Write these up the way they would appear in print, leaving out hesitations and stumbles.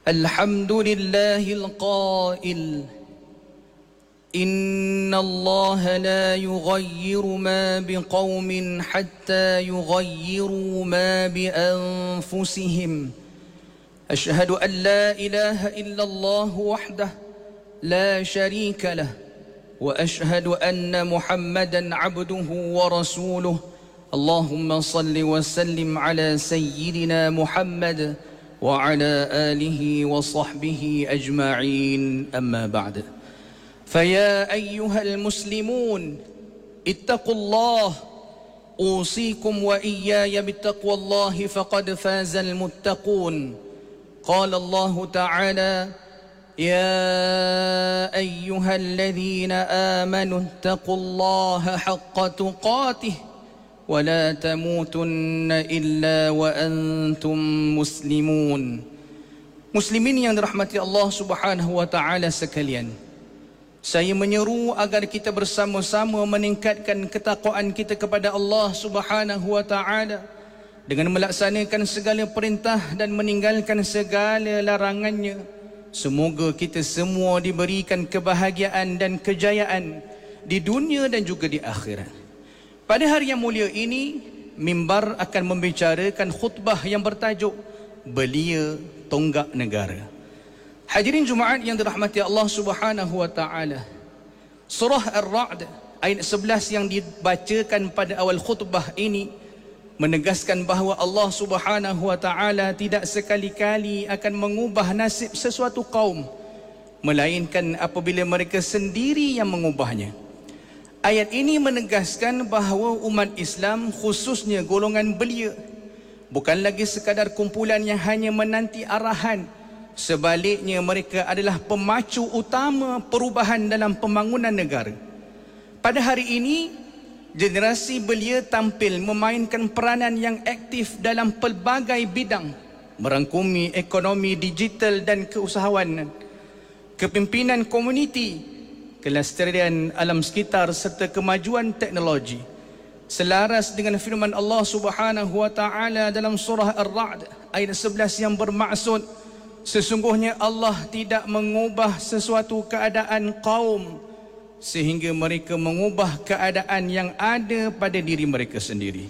الحمد لله القائل إن الله لا يغير ما بقوم حتى يغيروا ما بأنفسهم أشهد أن لا إله إلا الله وحده لا شريك له وأشهد أن محمدا عبده ورسوله اللهم صل وسلم على سيدنا محمد وعلى آله وصحبه أجمعين أما بعد فيا أيها المسلمون اتقوا الله أوصيكم وإياي بتقوى الله فقد فاز المتقون قال الله تعالى يا أيها الذين آمنوا اتقوا الله حق تقاته ولا تموتن إلا وأنتم مسلمون. Muslimin yang dirahmati Allah Subhanahu wa taala sekalian, saya menyeru agar kita bersama-sama meningkatkan ketakwaan kita kepada Allah Subhanahu wa taala dengan melaksanakan segala perintah dan meninggalkan segala larangannya. Semoga kita semua diberikan kebahagiaan dan kejayaan di dunia dan juga di akhirat. Pada hari yang mulia ini, mimbar akan membicarakan khutbah yang bertajuk Belia Tonggak Negara. Hadirin Jumaat yang dirahmati Allah Subhanahu wa taala. Surah Ar-Ra'd ayat 11 yang dibacakan pada awal khutbah ini menegaskan bahawa Allah Subhanahu wa taala tidak sekali-kali akan mengubah nasib sesuatu kaum, melainkan apabila mereka sendiri yang mengubahnya. Ayat ini menegaskan bahawa umat Islam, khususnya golongan belia, bukan lagi sekadar kumpulan yang hanya menanti arahan. Sebaliknya, mereka adalah pemacu utama perubahan dalam pembangunan negara. Pada hari ini, generasi belia tampil memainkan peranan yang aktif dalam pelbagai bidang, merangkumi ekonomi digital dan keusahawanan, kepimpinan komuniti, kelestarian alam sekitar serta kemajuan teknologi. Selaras dengan firman Allah Subhanahu wa taala dalam surah Ar-Ra'd ayat 11 yang bermaksud, sesungguhnya Allah tidak mengubah sesuatu keadaan kaum sehingga mereka mengubah keadaan yang ada pada diri mereka sendiri.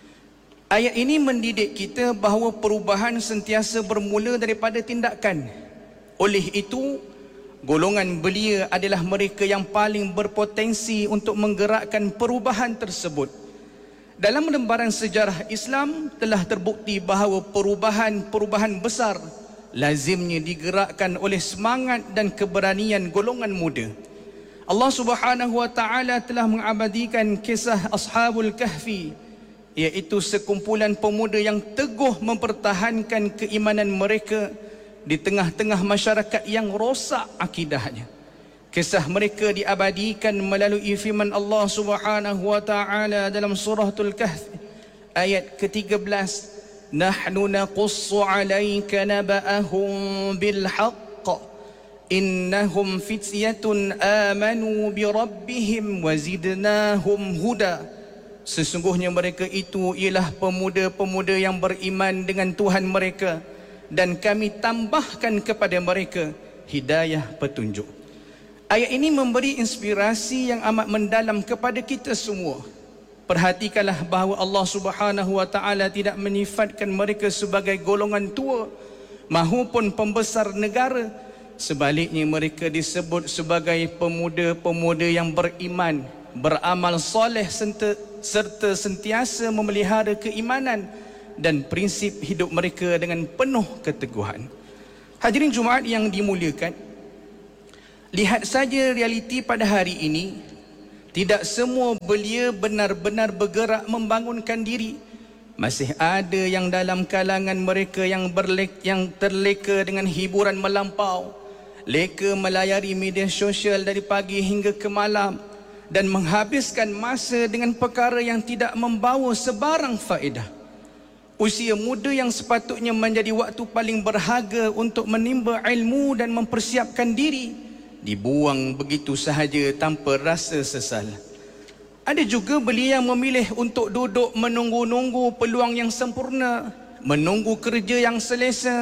Ayat ini mendidik kita bahawa perubahan sentiasa bermula daripada tindakan. Oleh itu, golongan belia adalah mereka yang paling berpotensi untuk menggerakkan perubahan tersebut. Dalam lembaran sejarah Islam telah terbukti bahawa perubahan besar lazimnya digerakkan oleh semangat dan keberanian golongan muda. Allah Subhanahu wa taala telah mengabadikan kisah Ashabul Kahfi, iaitu sekumpulan pemuda yang teguh mempertahankan keimanan mereka di tengah-tengah masyarakat yang rosak akidahnya. Kisah mereka diabadikan melalui firman Allah Subhanahu wa taala dalam suratul Kahf ayat ke-13, nahnu naqussu 'alaika naba'ahum bil haqq innahum fityatun amanu bi rabbihim wa zidnahum huda. Sesungguhnya mereka itu ialah pemuda-pemuda yang beriman dengan Tuhan mereka, dan kami tambahkan kepada mereka hidayah petunjuk. Ayat ini memberi inspirasi yang amat mendalam kepada kita semua. Perhatikanlah bahawa Allah Subhanahu wa taala tidak menyifatkan mereka sebagai golongan tua mahupun pembesar negara. Sebaliknya, mereka disebut sebagai pemuda-pemuda yang beriman, beramal soleh serta sentiasa memelihara keimanan dan prinsip hidup mereka dengan penuh keteguhan. Hadirin Jumaat yang dimuliakan, lihat saja realiti pada hari ini. Tidak semua belia benar-benar bergerak membangunkan diri. Masih ada yang dalam kalangan mereka yang terleka dengan hiburan melampau, leka melayari media sosial dari pagi hingga ke malam, dan menghabiskan masa dengan perkara yang tidak membawa sebarang faedah. Usia muda yang sepatutnya menjadi waktu paling berharga untuk menimba ilmu dan mempersiapkan diri, dibuang begitu sahaja tanpa rasa sesal. Ada juga belia yang memilih untuk duduk menunggu-nunggu peluang yang sempurna, menunggu kerja yang selesa,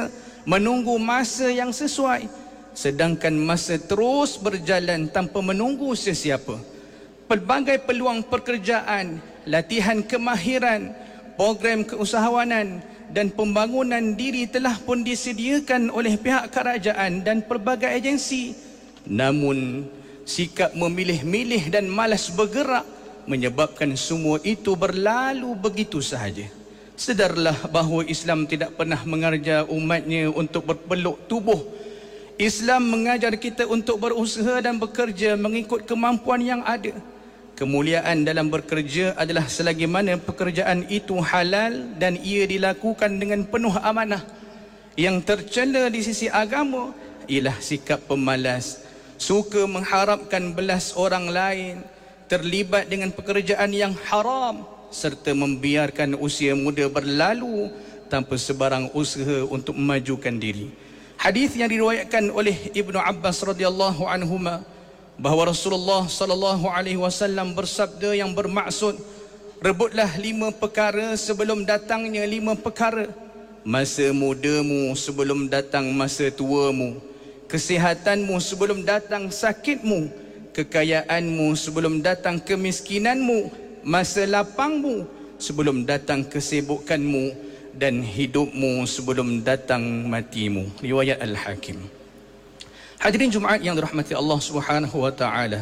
menunggu masa yang sesuai, sedangkan masa terus berjalan tanpa menunggu sesiapa. Pelbagai peluang pekerjaan, latihan kemahiran, program keusahawanan dan pembangunan diri telah pun disediakan oleh pihak kerajaan dan pelbagai agensi. Namun, sikap memilih-milih dan malas bergerak menyebabkan semua itu berlalu begitu sahaja. Sedarlah bahawa Islam tidak pernah mengajar umatnya untuk berpeluk tubuh. Islam mengajar kita untuk berusaha dan bekerja mengikut kemampuan yang ada. Kemuliaan dalam bekerja adalah selagi mana pekerjaan itu halal dan ia dilakukan dengan penuh amanah. Yang tercela di sisi agama ialah sikap pemalas, suka mengharapkan belas orang lain, terlibat dengan pekerjaan yang haram, serta membiarkan usia muda berlalu tanpa sebarang usaha untuk memajukan diri. Hadis yang diriwayatkan oleh Ibnu Abbas radhiyallahu anhuma bahawa Rasulullah sallallahu alaihi wasallam bersabda yang bermaksud, rebutlah 5 perkara sebelum datangnya 5 perkara. Masa mudamu sebelum datang masa tuamu, kesihatanmu sebelum datang sakitmu, kekayaanmu sebelum datang kemiskinanmu, masa lapangmu sebelum datang kesibukanmu, dan hidupmu sebelum datang matimu. Riwayat Al-Hakim. Hadirin Jumaat yang dirahmati Allah Subhanahu wa taala.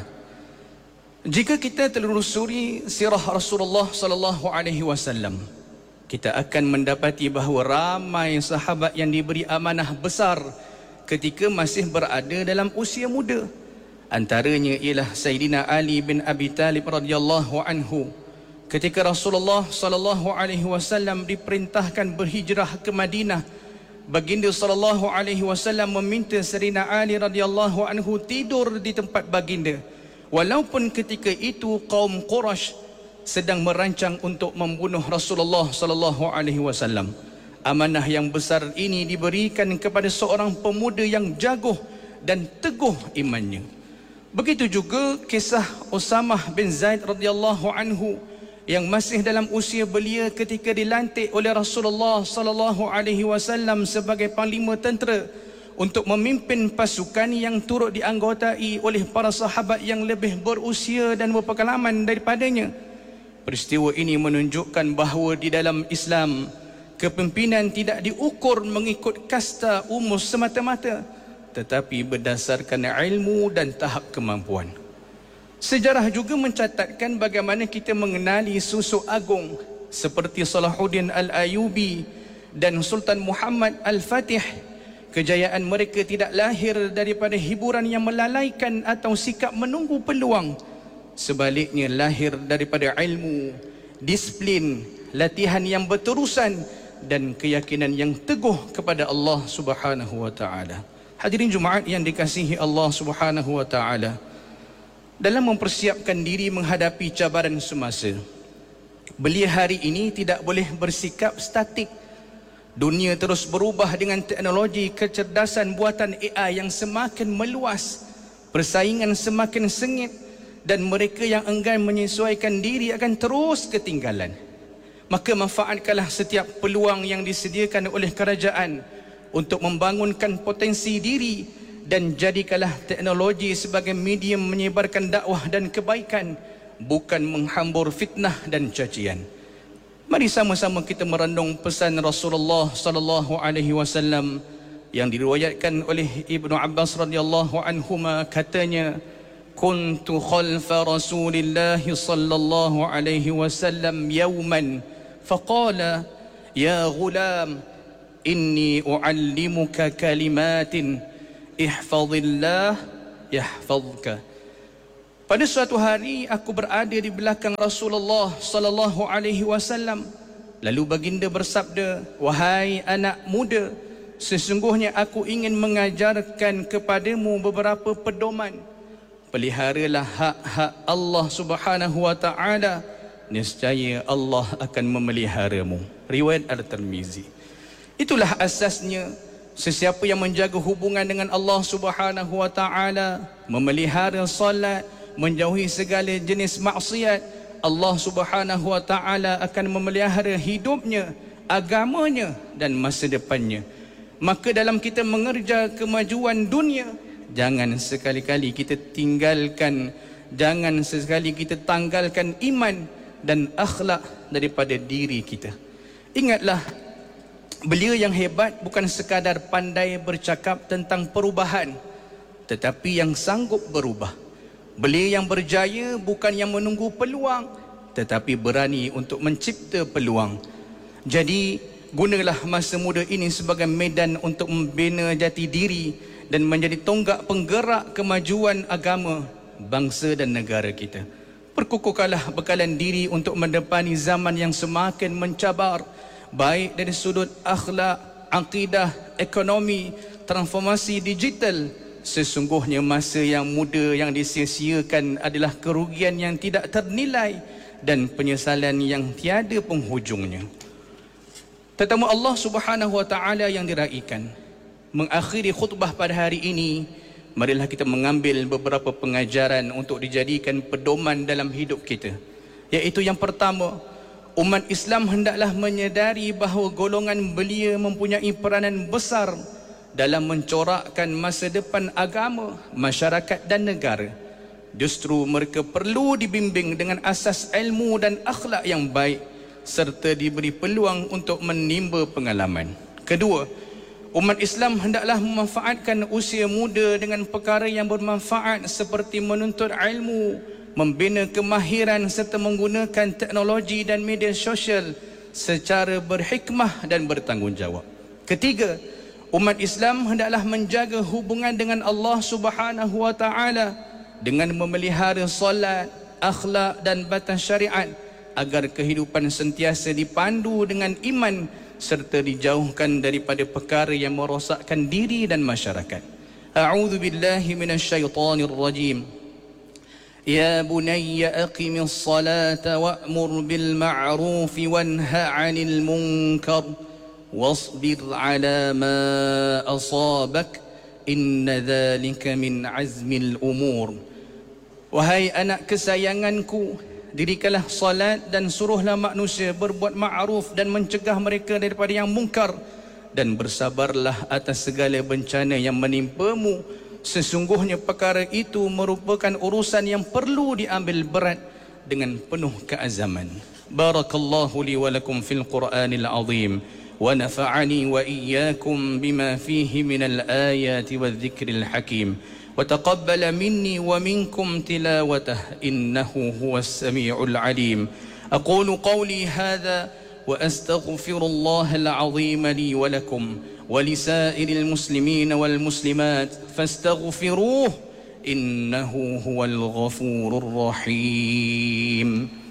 Jika kita telusuri sirah Rasulullah sallallahu alaihi wasallam, kita akan mendapati bahawa ramai sahabat yang diberi amanah besar ketika masih berada dalam usia muda. Antaranya ialah Sayyidina Ali bin Abi Talib radhiyallahu anhu. Ketika Rasulullah sallallahu alaihi wasallam diperintahkan berhijrah ke Madinah, baginda sallallahu alaihi wasallam meminta Sayyidina Ali radhiyallahu anhu tidur di tempat baginda, walaupun ketika itu kaum Quraisy sedang merancang untuk membunuh Rasulullah sallallahu alaihi wasallam. Amanah yang besar ini diberikan kepada seorang pemuda yang jaguh dan teguh imannya. Begitu juga kisah Usamah bin Zaid radhiyallahu anhu yang masih dalam usia belia ketika dilantik oleh Rasulullah sallallahu alaihi wasallam sebagai panglima tentera untuk memimpin pasukan yang turut dianggotai oleh para sahabat yang lebih berusia dan berpengalaman daripadanya. Peristiwa ini menunjukkan bahawa di dalam Islam, kepimpinan tidak diukur mengikut kasta umur semata-mata, tetapi berdasarkan ilmu dan tahap kemampuan. Sejarah juga mencatatkan bagaimana kita mengenali susuk agung seperti Salahuddin Al-Ayyubi dan Sultan Muhammad Al-Fatih. Kejayaan mereka tidak lahir daripada hiburan yang melalaikan atau sikap menunggu peluang. Sebaliknya lahir daripada ilmu, disiplin, latihan yang berterusan dan keyakinan yang teguh kepada Allah Subhanahu wa taala. Hadirin Jumaat yang dikasihi Allah Subhanahu wa taala, dalam mempersiapkan diri menghadapi cabaran semasa, belia hari ini tidak boleh bersikap statik. Dunia terus berubah dengan teknologi kecerdasan buatan AI yang semakin meluas, persaingan semakin sengit, dan mereka yang enggan menyesuaikan diri akan terus ketinggalan. Maka manfaatkanlah setiap peluang yang disediakan oleh kerajaan untuk membangunkan potensi diri, dan jadikanlah teknologi sebagai medium menyebarkan dakwah dan kebaikan, bukan menghambur fitnah dan cacian. Mari sama-sama kita merenung pesan Rasulullah sallallahu alaihi wasallam yang diriwayatkan oleh Ibnu Abbas radhiyallahu anhuma, katanya, kuntu khalfa Rasulillah sallallahu alaihi wasallam yawman faqala ya ghulam inni uallimuka kalimatin ihfazillah yahfazka. Pada suatu hari aku berada di belakang Rasulullah sallallahu alaihi wasallam. Lalu baginda bersabda, wahai anak muda, sesungguhnya aku ingin mengajarkan kepadamu beberapa pedoman. Peliharalah hak-hak Allah Subhanahu wa taala, niscaya Allah akan memeliharamu. Riwayat At-Tirmizi. Itulah asasnya. Sesiapa yang menjaga hubungan dengan Allah Subhanahu wa taala, memelihara salat, menjauhi segala jenis maksiat, Allah Subhanahu wa taala akan memelihara hidupnya, agamanya dan masa depannya. Maka dalam kita mengerja kemajuan dunia, jangan sekali-kali kita tinggalkan, jangan sekali kita tanggalkan iman dan akhlak daripada diri kita. Ingatlah, belia yang hebat bukan sekadar pandai bercakap tentang perubahan, tetapi yang sanggup berubah. Belia yang berjaya bukan yang menunggu peluang, tetapi berani untuk mencipta peluang. Jadi, gunalah masa muda ini sebagai medan untuk membina jati diri dan menjadi tonggak penggerak kemajuan agama, bangsa dan negara kita. Perkukuhkanlah bekalan diri untuk mendepani zaman yang semakin mencabar, baik dari sudut akhlak, akidah, ekonomi, transformasi digital. Sesungguhnya masa yang muda yang disia-siakan adalah kerugian yang tidak ternilai dan penyesalan yang tiada penghujungnya. Tetamu Allah Subhanahu wa taala yang diraikan, mengakhiri khutbah pada hari ini, marilah kita mengambil beberapa pengajaran untuk dijadikan pedoman dalam hidup kita. Iaitu yang pertama, umat Islam hendaklah menyedari bahawa golongan belia mempunyai peranan besar dalam mencorakkan masa depan agama, masyarakat dan negara. Justru mereka perlu dibimbing dengan asas ilmu dan akhlak yang baik, serta diberi peluang untuk menimba pengalaman. Kedua, umat Islam hendaklah memanfaatkan usia muda dengan perkara yang bermanfaat seperti menuntut ilmu, membina kemahiran serta menggunakan teknologi dan media sosial secara berhikmah dan bertanggungjawab. Ketiga, umat Islam hendaklah menjaga hubungan dengan Allah Subhanahu wa taala dengan memelihara solat, akhlak dan batas syariat agar kehidupan sentiasa dipandu dengan iman serta dijauhkan daripada perkara yang merosakkan diri dan masyarakat. A'udzu billahi minasyaitonir rajim. Ya bunayya aqimis salata wa'mur bil ma'ruf wanha 'anil munkar wasbir 'ala ma asabak inna dhalika min azmil umur. Wahai anak kesayanganku, dirikanlah salat dan suruhlah manusia berbuat ma'ruf dan mencegah mereka daripada yang mungkar, dan bersabarlah atas segala bencana yang menimpamu. Sesungguhnya perkara itu merupakan urusan yang perlu diambil berat dengan penuh keazaman. Barakallahu li wa lakum fil Qur'anil azim wa nafa'ani wa iyyakum bima fihi minal ayati wadh-dhikril hakim. وتقبل مني ومنكم تلاوته إنه هو السميع العليم. أقول قولي هذا وأستغفر الله العظيم لي ولكم ولسائر المسلمين والمسلمات فاستغفروه إنه هو الغفور الرحيم.